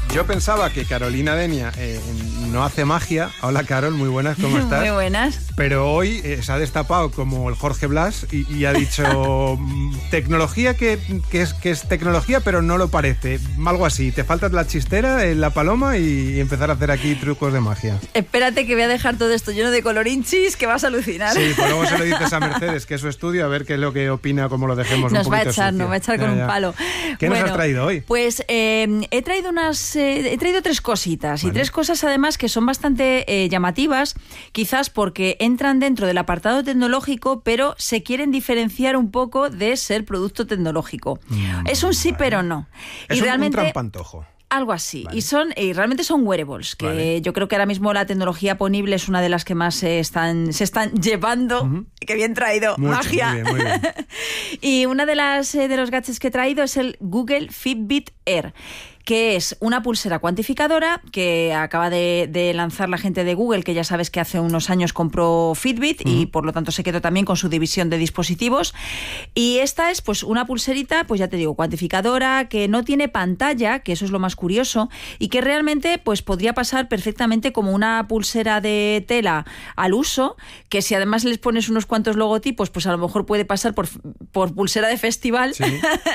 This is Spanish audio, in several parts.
Yo pensaba que Carolina Denia no hahace magia. Hola, Carol, muy buenas, ¿cómo estás? Muy buenas. Pero hoy se ha destapado como el Jorge Blas y ha dicho tecnología que es tecnología, pero no lo parece. Algo así, te falta la chistera, la paloma y empezar a hacer aquí trucos de magia. Espérate que voy a dejar todo esto lleno de colorinchis, que vas a alucinar. Sí, pues luego se lo dices a Mercedes, que es su estudio, a ver qué es lo que opina, cómo lo dejemos un poquito sucio. Nos va a echar con un palo. ¿Qué nos has traído hoy? Pues he traído tres cositas, vale. Y tres cosas además que son bastante llamativas, quizás porque entran dentro del apartado tecnológico, pero se quieren diferenciar un poco de ser producto tecnológico. Es un sí, vale. Pero no. Es y realmente, un trampantojo. Algo así. Vale. Y realmente son wearables, que vale. Yo creo que ahora mismo la tecnología ponible es una de las que más se están llevando. Uh-huh. Qué bien traído, mucho, magia. Muy bien. Y una de los gadgets que he traído es el Google Fitbit Air, que es una pulsera cuantificadora que acaba de lanzar la gente de Google, que ya sabes que hace unos años compró Fitbit y por lo tanto se quedó también con su división de dispositivos. Y esta es pues una pulserita, pues ya te digo, cuantificadora, que no tiene pantalla, que eso es lo más curioso, y que realmente pues podría pasar perfectamente como una pulsera de tela al uso, que si además les pones unos cuantos logotipos, pues a lo mejor puede pasar por pulsera de festival, sí.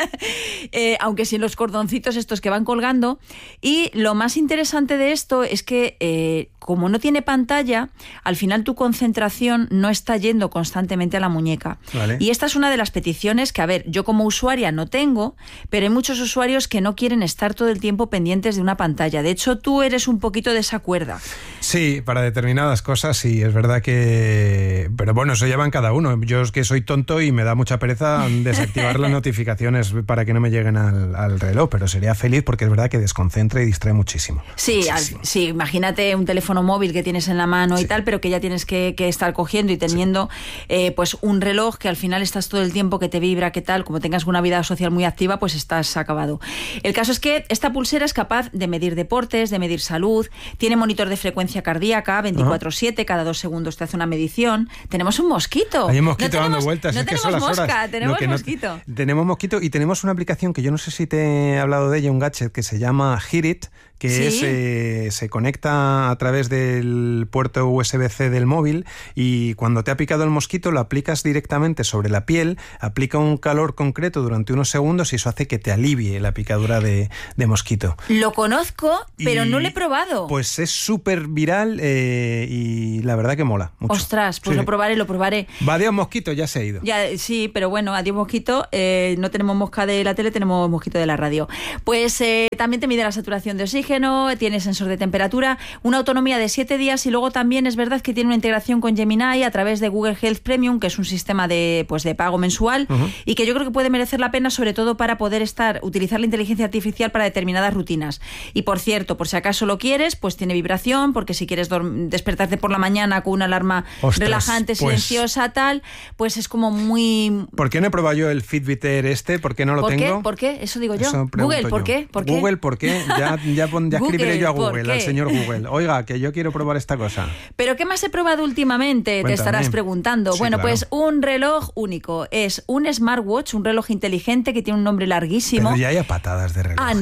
Aunque sin los cordoncitos estos que van colgando. Y lo más interesante de esto es que como no tiene pantalla, al final tu concentración no está yendo constantemente a la muñeca. Vale. Y esta es una de las peticiones que, a ver, yo como usuaria no tengo, pero hay muchos usuarios que no quieren estar todo el tiempo pendientes de una pantalla. De hecho, tú eres un poquito de esa cuerda. Sí, para determinadas cosas sí, es verdad que... Pero bueno, eso lleva en cada uno. Yo es que soy tonto y me da mucha pereza desactivar las notificaciones para que no me lleguen al reloj, pero sería feliz porque es verdad que desconcentra y distrae muchísimo. Sí, sí, imagínate un teléfono móvil que tienes en la mano y tal, pero que ya tienes que estar cogiendo y teniendo pues un reloj que al final estás todo el tiempo, que te vibra, que tal, como tengas una vida social muy activa, pues estás acabado. El caso es que esta pulsera es capaz de medir deportes, de medir salud, tiene monitor de frecuencia cardíaca 24/7, cada 2 segundos te hace una medición. Tenemos un mosquito. Hay un mosquito dando vueltas. No es tenemos que son mosca, las horas. tenemos mosquito. Tenemos mosquito y tenemos una aplicación que yo no sé si te he hablado de ella, un gadget que se llama Hearit, que ¿sí? Se conecta a través del puerto USB-C del móvil y cuando te ha picado el mosquito lo aplicas directamente sobre la piel, aplica un calor concreto durante unos segundos y eso hace que te alivie la picadura de mosquito. Lo conozco, pero no lo he probado. Pues es súper viral y la verdad que mola mucho. Ostras, pues sí. Lo probaré. Va, adiós mosquito, ya se ha ido. Ya, sí, pero bueno, adiós mosquito, no tenemos mosca de la tele, tenemos mosquito de la radio. Pues también te mide la saturación de oxígeno, tiene sensor de temperatura, una autonomía de 7 días y luego también es verdad que tiene una integración con Gemini a través de Google Health Premium, que es un sistema de pago mensual y que yo creo que puede merecer la pena, sobre todo para poder utilizar la inteligencia artificial para determinadas rutinas. Y por cierto, por si acaso lo quieres, pues tiene vibración, porque si quieres despertarte por la mañana con una alarma relajante, silenciosa, tal, pues es como muy... ¿Por qué no he probado yo el Fitbit Air ¿Por qué no lo tengo? ¿Por qué? Eso digo yo. Google, ¿por qué? Google, ¿por qué? Ya escribiré yo a Google, al señor Google. Oiga, que yo quiero probar esta cosa. ¿Pero qué más he probado últimamente? Cuéntame. Te estarás preguntando. Sí, bueno, claro. Pues un reloj único. Es un smartwatch, un reloj inteligente que tiene un nombre larguísimo. Pero ya hay patadas de relojes.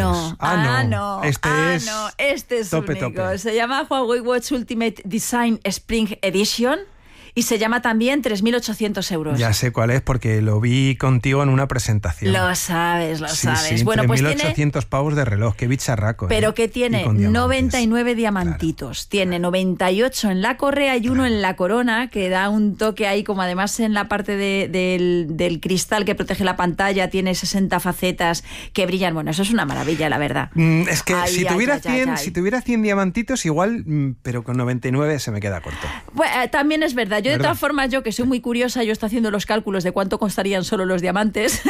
No. Este es tope, único. Tope. Se llama Huawei Watch Ultimate Design Spring Edition. Y se llama también 3.800 euros. Ya sé cuál es porque lo vi contigo en una presentación. Lo sabes. Sí, bueno, 3.800 pues tiene... pavos de reloj, qué bicharraco. Pero que tiene 99 diamantitos. Claro. Tiene 98 en la correa y uno en la corona, que da un toque ahí, como además en la parte del cristal que protege la pantalla, tiene 60 facetas que brillan. Bueno, eso es una maravilla, la verdad. Es que si tuviera 100 diamantitos, igual, pero con 99 se me queda corto. Bueno, también es verdad. Yo, de todas formas, yo que soy muy curiosa, yo estoy haciendo los cálculos de cuánto costarían solo los diamantes.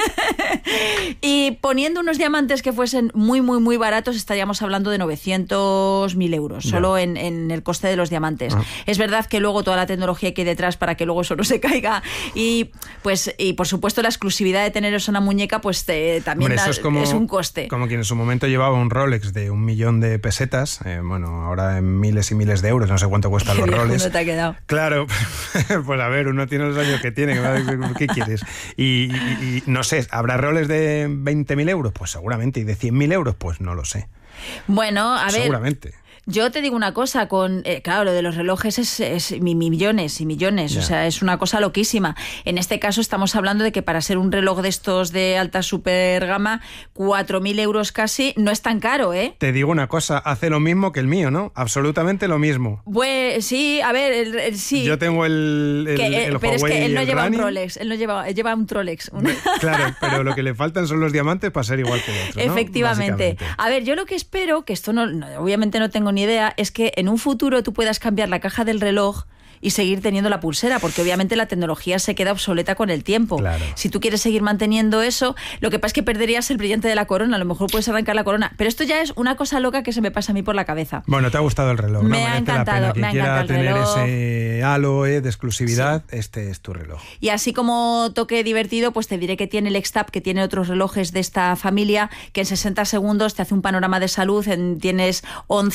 Y poniendo unos diamantes que fuesen muy, muy, muy baratos, estaríamos hablando de 900.000 euros, solo en el coste de los diamantes. Es verdad que luego toda la tecnología que hay detrás para que luego eso no se caiga y por supuesto la exclusividad de tener eso en la muñeca, pues también es un coste. Como quien en su momento llevaba un Rolex de 1.000.000 de pesetas, bueno, ahora en miles y miles de euros, no sé cuánto cuestan los Rolex. ¿Cómo te ha quedado? Claro. Pues a ver, uno tiene los años que tiene, ¿qué quieres? Y no sé, habrá relojes de 20.000 euros? Pues seguramente. ¿Y de 100.000 euros? Pues no lo sé. Bueno, a ver... Seguramente. Yo te digo una cosa, claro, lo de los relojes es millones y millones, o sea, es una cosa loquísima. En este caso estamos hablando de que para ser un reloj de estos de alta super gama, 4.000 euros casi, no es tan caro, ¿eh? Te digo una cosa, hace lo mismo que el mío, ¿no? Absolutamente lo mismo. Pues sí, a ver, sí. Yo tengo el pero Huawei, es que él no lleva Running. un Rolex, él no lleva un Rolex. Claro, pero lo que le faltan son los diamantes para ser igual que el otro, ¿no? Efectivamente. A ver, yo lo que espero, que esto obviamente no tengo ni idea, es que en un futuro tú puedas cambiar la caja del reloj y seguir teniendo la pulsera, porque obviamente la tecnología se queda obsoleta con el tiempo. Claro. Si tú quieres seguir manteniendo eso, lo que pasa es que perderías el brillante de la corona, a lo mejor puedes arrancar la corona, pero esto ya es una cosa loca que se me pasa a mí por la cabeza. Bueno, te ha gustado el reloj, ¿no? Me ha encantado, Quien quiera tener reloj. ese halo de exclusividad, sí. Este es tu reloj. Y así como toque divertido, pues te diré que tiene el X-Tab, que tiene otros relojes de esta familia, que en 60 segundos te hace un panorama de salud, tienes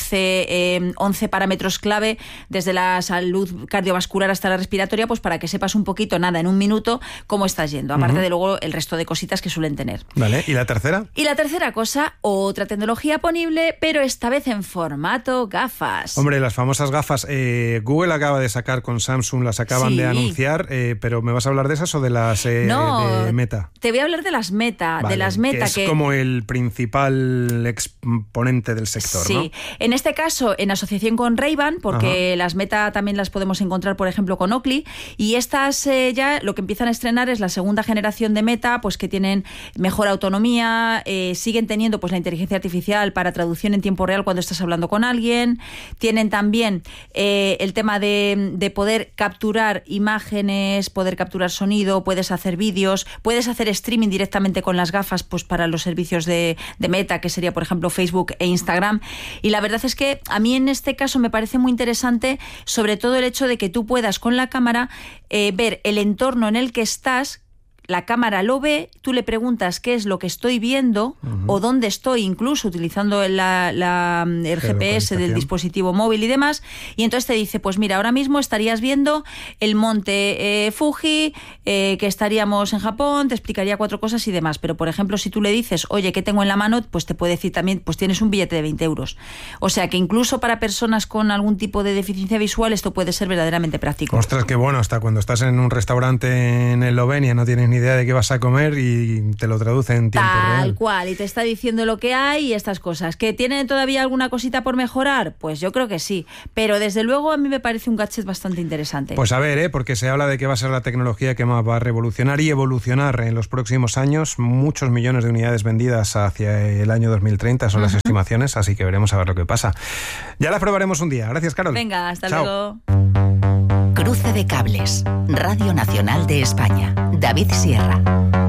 11 parámetros clave, desde la salud cardiovascular hasta la respiratoria, pues para que sepas un poquito, nada, en un minuto, cómo estás yendo. Aparte de luego el resto de cositas que suelen tener. Vale, ¿y la tercera? Y la tercera cosa, otra tecnología ponible, pero esta vez en formato gafas. Hombre, las famosas gafas, Google acaba de sacar con Samsung, las acaban de anunciar, pero ¿me vas a hablar de esas o de las de Meta? Te voy a hablar de las Meta, vale, de las Meta. Que es como el principal exponente del sector, sí. ¿no? Sí, en este caso en asociación con Ray-Ban, porque las Meta también las podemos encontrar, por ejemplo, con Oakley, y estas ya lo que empiezan a estrenar es la segunda generación de Meta, pues que tienen mejor autonomía, siguen teniendo pues la inteligencia artificial para traducción en tiempo real cuando estás hablando con alguien, tienen también el tema de poder capturar imágenes, poder capturar sonido, puedes hacer vídeos, puedes hacer streaming directamente con las gafas, pues para los servicios de Meta, que sería por ejemplo Facebook e Instagram, y la verdad es que a mí en este caso me parece muy interesante, sobre todo el hecho de que tú puedas con la cámara ver el entorno en el que estás. La cámara lo ve, tú le preguntas qué es lo que estoy viendo o dónde estoy, incluso utilizando el GPS del dispositivo móvil y demás, y entonces te dice, pues mira, ahora mismo estarías viendo el monte Fuji, que estaríamos en Japón, te explicaría 4 cosas y demás, pero por ejemplo, si tú le dices, oye, ¿qué tengo en la mano? Pues te puede decir también, pues tienes un billete de 20 euros. O sea que incluso para personas con algún tipo de deficiencia visual esto puede ser verdaderamente práctico. Ostras, qué bueno, hasta cuando estás en un restaurante en Eslovenia no tienes ni idea de qué vas a comer y te lo traduce en tiempo real. Tal cual, y te está diciendo lo que hay y estas cosas. ¿Que tienen todavía alguna cosita por mejorar? Pues yo creo que sí, pero desde luego a mí me parece un gadget bastante interesante. Pues a ver, porque se habla de que va a ser la tecnología que más va a revolucionar y evolucionar en los próximos años, muchos millones de unidades vendidas hacia el año 2030 son las estimaciones, así que veremos a ver lo que pasa. Ya las probaremos un día. Gracias, Carol. Venga, hasta Chao. luego. Cruce de cables. Radio Nacional de España. David Sierra.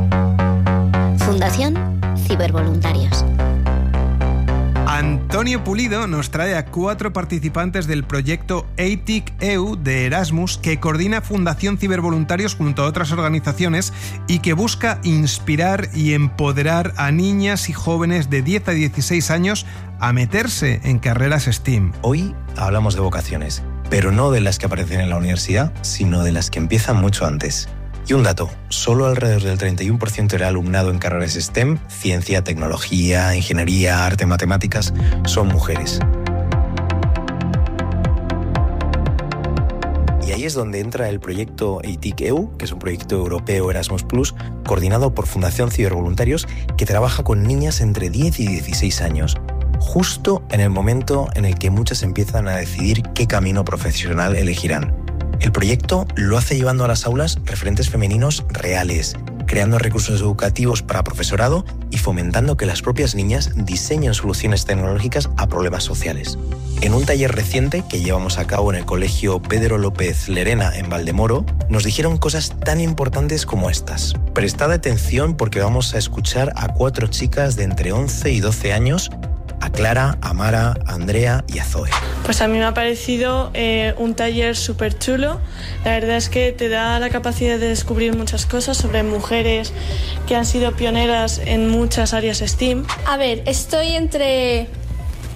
Fundación Cibervoluntarios. Antonio Pulido nos trae a 4 participantes del proyecto EITIC-EU de Erasmus, que coordina Fundación Cibervoluntarios junto a otras organizaciones y que busca inspirar y empoderar a niñas y jóvenes de 10 a 16 años a meterse en carreras STEAM. Hoy hablamos de vocaciones, pero no de las que aparecen en la universidad, sino de las que empiezan mucho antes. Y un dato, solo alrededor del 31% del alumnado en carreras STEM, ciencia, tecnología, ingeniería, arte, matemáticas, son mujeres. Y ahí es donde entra el proyecto EITIC-EU, que es un proyecto europeo Erasmus+, coordinado por Fundación Cibervoluntarios, que trabaja con niñas entre 10 y 16 años, justo en el momento en el que muchas empiezan a decidir qué camino profesional elegirán. El proyecto lo hace llevando a las aulas referentes femeninos reales, creando recursos educativos para profesorado y fomentando que las propias niñas diseñen soluciones tecnológicas a problemas sociales. En un taller reciente que llevamos a cabo en el Colegio Pedro López Lerena en Valdemoro, nos dijeron cosas tan importantes como estas. Prestad atención porque vamos a escuchar a 4 chicas de entre 11 y 12 años, a Clara, a Mara, a Andrea y a Zoe. Pues a mí me ha parecido un taller súper chulo. La verdad es que te da la capacidad de descubrir muchas cosas sobre mujeres que han sido pioneras en muchas áreas STEAM. A ver, estoy entre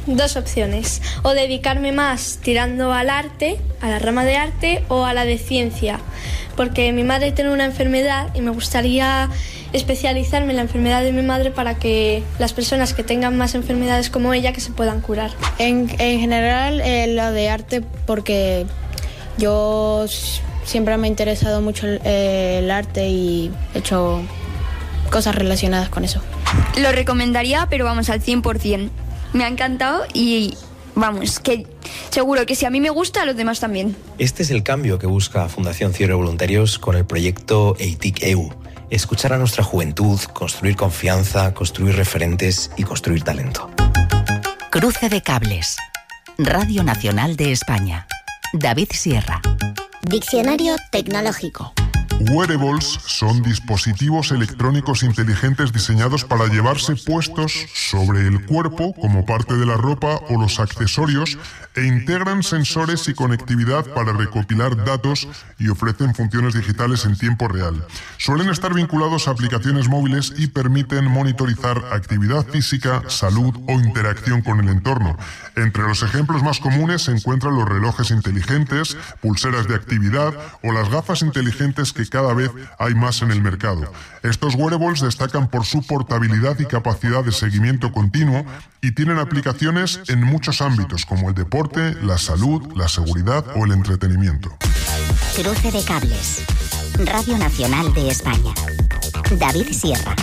dos opciones: o dedicarme más tirando al arte, a la rama de arte, o a la de ciencia, porque mi madre tiene una enfermedad y me gustaría especializarme en la enfermedad de mi madre para que las personas que tengan más enfermedades como ella que se puedan curar. En general lo de arte, porque yo siempre me ha interesado mucho el arte y he hecho cosas relacionadas con eso. Lo recomendaría, pero vamos, al 100%. Me ha encantado y vamos, que seguro que si a mí me gusta, a los demás también. Este es el cambio que busca Fundación Cibervoluntarios con el proyecto EITIC-EU. Escuchar a nuestra juventud, construir confianza, construir referentes y construir talento. Cruce de cables. Radio Nacional de España. David Sierra. Diccionario tecnológico. Wearables son dispositivos electrónicos inteligentes diseñados para llevarse puestos sobre el cuerpo como parte de la ropa o los accesorios e integran sensores y conectividad para recopilar datos y ofrecen funciones digitales en tiempo real. Suelen estar vinculados a aplicaciones móviles y permiten monitorizar actividad física, salud o interacción con el entorno. Entre los ejemplos más comunes se encuentran los relojes inteligentes, pulseras de actividad o las gafas inteligentes que cada vez hay más en el mercado. Estos wearables destacan por su portabilidad y capacidad de seguimiento continuo y tienen aplicaciones en muchos ámbitos como el deporte, la salud, la seguridad o el entretenimiento. Cruce de cables. Radio Nacional de España. David Sierra.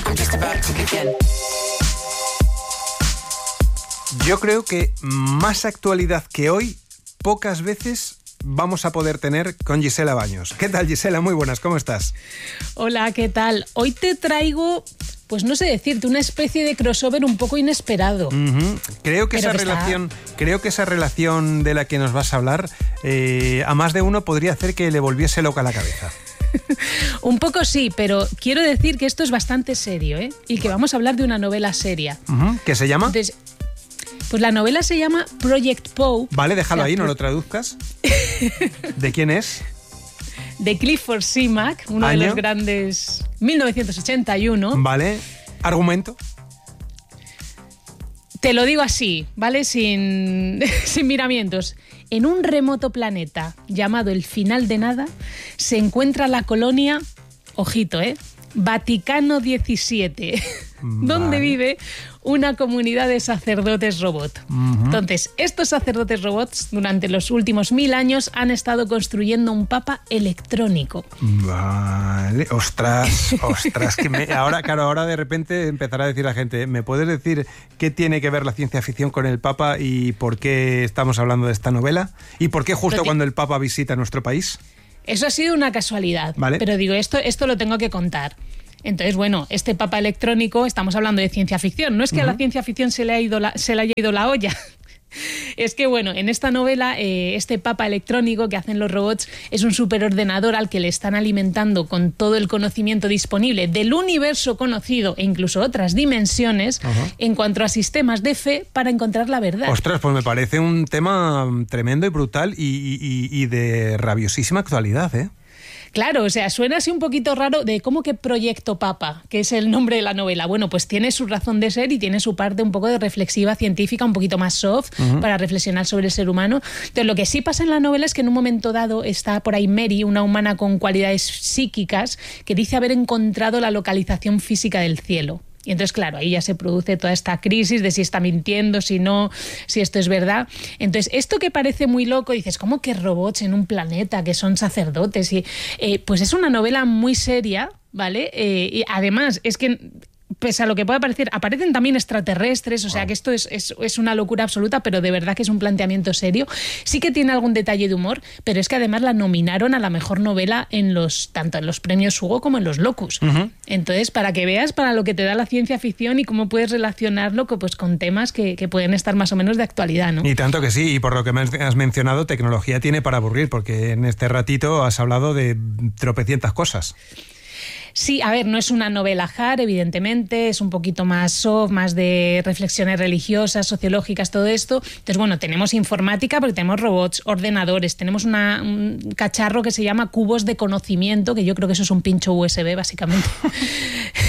Yo creo que más actualidad que hoy, pocas veces vamos a poder tener con Gisela Baños. ¿Qué tal, Gisela? Muy buenas, ¿cómo estás? Hola, ¿qué tal? Hoy te traigo, pues no sé decirte, una especie de crossover un poco inesperado. Creo que esa relación de la que nos vas a hablar a más de uno podría hacer que le volviese loca la cabeza. Un poco sí, pero quiero decir que esto es bastante serio, ¿eh? Y que vamos a hablar de una novela seria. ¿Qué se llama? Entonces, pues la novela se llama Project Poe. Vale, déjalo ahí, no lo traduzcas. ¿De quién es? De Clifford Seamack, uno ¿Año? de los grandes... 1981. Vale. ¿Argumento? Te lo digo así, ¿vale? Sin miramientos. En un remoto planeta llamado el Final de Nada se encuentra la colonia, ojito, Vaticano 17, donde vive una comunidad de sacerdotes robot. Entonces, estos sacerdotes robots durante los últimos 1000 años han estado construyendo un papa electrónico. Vale, ostras, que ahora de repente empezará a decir la gente, ¿me puedes decir qué tiene que ver la ciencia ficción con el papa y por qué estamos hablando de esta novela? ¿Y por qué justo cuando el papa visita nuestro país? Eso ha sido una casualidad, ¿vale? Pero digo, esto lo tengo que contar. Entonces, bueno, este papa electrónico, estamos hablando de ciencia ficción. No es que a la ciencia ficción se le haya ido la olla. Es que, bueno, en esta novela, este papa electrónico que hacen los robots es un superordenador al que le están alimentando con todo el conocimiento disponible del universo conocido e incluso otras dimensiones en cuanto a sistemas de fe para encontrar la verdad. Ostras, pues me parece un tema tremendo y brutal y de rabiosísima actualidad, ¿eh? Claro, o sea, suena así un poquito raro de cómo que Proyecto Papa, que es el nombre de la novela. Bueno, pues tiene su razón de ser y tiene su parte un poco de reflexiva científica, un poquito más soft, para reflexionar sobre el ser humano. Entonces, lo que sí pasa en la novela es que en un momento dado está por ahí Mary, una humana con cualidades psíquicas, que dice haber encontrado la localización física del cielo. Y entonces, claro, ahí ya se produce toda esta crisis de si está mintiendo, si no, si esto es verdad. Entonces, esto que parece muy loco, dices, ¿cómo que robots en un planeta que son sacerdotes? Y pues es una novela muy seria, ¿vale? Y además, es que pese a lo que pueda parecer, aparecen también extraterrestres, o sea que esto es una locura absoluta, pero de verdad que es un planteamiento serio. Sí que tiene algún detalle de humor, pero es que además la nominaron a la mejor novela tanto en los premios Hugo como en los Locus. Entonces, para que veas para lo que te da la ciencia ficción y cómo puedes relacionarlo pues, con temas que pueden estar más o menos de actualidad, ¿no? Y tanto que sí, y por lo que me has mencionado, tecnología tiene para aburrir, porque en este ratito has hablado de tropecientas cosas. Sí, a ver, no es una novela hard, evidentemente, es un poquito más soft, más de reflexiones religiosas, sociológicas, todo esto. Entonces, bueno, tenemos informática porque tenemos robots, ordenadores, tenemos un cacharro que se llama cubos de conocimiento, que yo creo que eso es un pincho USB, básicamente.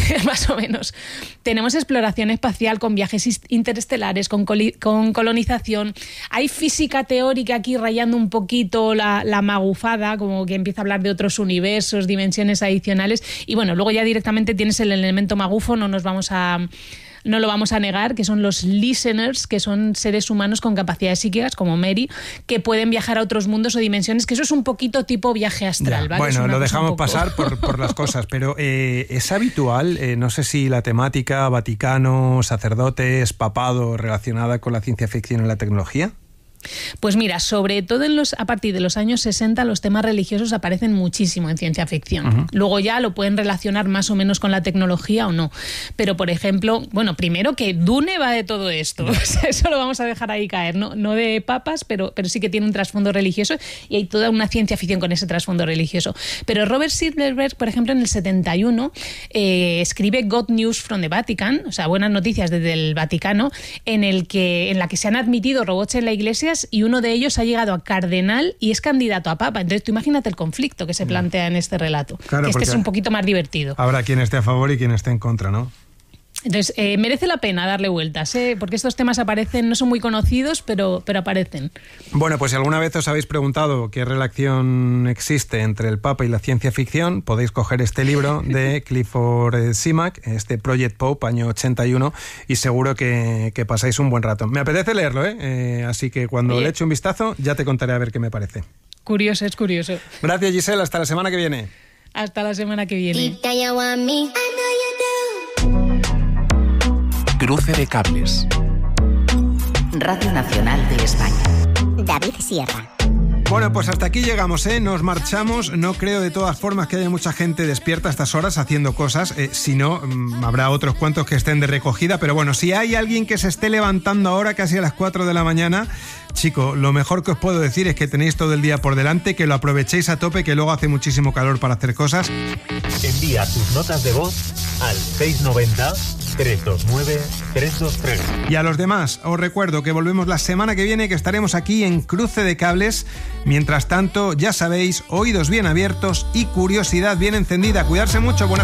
más o menos. Tenemos exploración espacial con viajes interestelares, con colonización. Hay física teórica aquí rayando un poquito la magufada, como que empieza a hablar de otros universos, dimensiones adicionales. Y bueno, luego ya directamente tienes el elemento magufo, no lo vamos a negar, que son los listeners, que son seres humanos con capacidades psíquicas, como Mary, que pueden viajar a otros mundos o dimensiones, que eso es un poquito tipo viaje astral, ¿vale? Bueno, lo dejamos pasar por las cosas, pero ¿es habitual, no sé si la temática Vaticano, sacerdotes, papado, relacionada con la ciencia ficción y la tecnología? Pues mira, sobre todo a partir de los años 60 los temas religiosos aparecen muchísimo en ciencia ficción. Uh-huh. Luego ya lo pueden relacionar más o menos con la tecnología o no. Pero, por ejemplo, bueno, primero que Dune va de todo esto. O sea, eso lo vamos a dejar ahí caer. No de papas, pero sí que tiene un trasfondo religioso y hay toda una ciencia ficción con ese trasfondo religioso. Pero Robert Silverberg, por ejemplo, en el 71 escribe Good News from the Vatican, o sea, buenas noticias desde el Vaticano, en la que se han admitido robots en la iglesia y uno de ellos ha llegado a cardenal y es candidato a papa. Entonces tú imagínate el conflicto que se plantea en este relato. Claro, que este es un poquito más divertido. Habrá quien esté a favor y quien esté en contra, ¿no? Entonces, merece la pena darle vueltas, porque estos temas aparecen, no son muy conocidos, pero aparecen. Bueno, pues si alguna vez os habéis preguntado qué relación existe entre el Papa y la ciencia ficción, podéis coger este libro de Clifford Simak, este Project Pope, año 81, y seguro que pasáis un buen rato. Me apetece leerlo, así que cuando le eche un vistazo ya te contaré a ver qué me parece. Curioso, es curioso. Gracias, Giselle, hasta la semana que viene. Hasta la semana que viene. Cruce de cables. Radio Nacional de España. David Sierra. Bueno, pues hasta aquí llegamos, nos marchamos. No creo de todas formas que haya mucha gente despierta a estas horas haciendo cosas, si no, habrá otros cuantos que estén de recogida, pero bueno, si hay alguien que se esté levantando ahora casi a las 4 de la mañana, chico, lo mejor que os puedo decir es que tenéis todo el día por delante, que lo aprovechéis a tope, que luego hace muchísimo calor para hacer cosas. Envía tus notas de voz al 690-329-323. Y a los demás, os recuerdo que volvemos la semana que viene, que estaremos aquí en Cruce de Cables. Mientras tanto, ya sabéis, oídos bien abiertos y curiosidad bien encendida. Cuidarse mucho. Buenas